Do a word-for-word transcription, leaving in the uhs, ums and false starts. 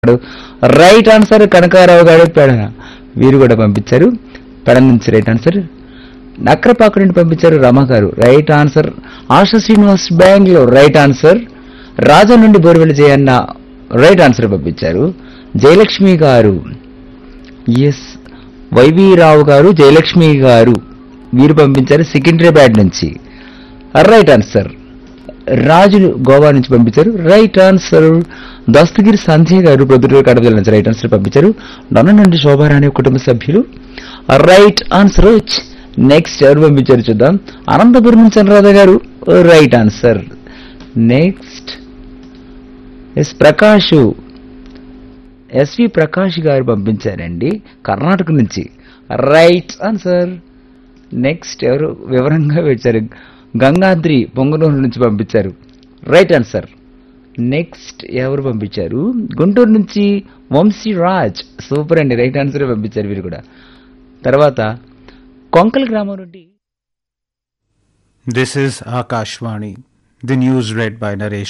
Right answer Kanakarao గారు పెడన వీరు కూడా పంపించారు. పెడన నుంచి రైట్ ఆన్సర్. నక్రపాక నుండి పంపించారు రమ గారు right answer. ASHA Srinivas Bengaluru right answer. రాజా నుండి బోర్వెల్లి జయన్న రైట్ ఆన్సర్ పంపించారు. జయలక్ష్మి గారు ఎస్ వైవి రావు గారు జయలక్ష్మి గారు వీరు పంపించారు సికింద్రాబాద్ నుంచి రైట్ ఆన్సర్. రాజులు గోవా నుంచి పంపించారు రైట్ ఆన్సర్. దస్తగిరి సంధ్య గారు ప్రొద్దుటూరు కడప జిల్లా నుంచి రైట్ ఆన్సర్ పంపించారు. నొన్న నుండి శోభారాణి కుటుంబ సభ్యులు రైట్ ఆన్సర్. నెక్స్ట్ ఎవరు పంపించారు చూద్దాం. అనంతపురం నుంచి అనురాధ గారు right answer. Next yes Prakash SV Prakash గారు పంపించారండి కర్ణాటక నుంచి రైట్ ఆన్సర్. నెక్స్ట్ ఎవరు వివరంగా వచ్చారు గంగాద్రి పొంగనూరు నుంచి పంపించారు రైట్ ఆన్సర్. నెక్స్ట్ ఎవరు పంపించారు గుంటూరు నుంచి వంశీ రాజ్ సూపర్ అండి రైట్ ఆన్సర్ పంపించారు వీరు కూడా. తర్వాత కొంకల్ గ్రామం నుండి This is Akashvani. The news read by Naresh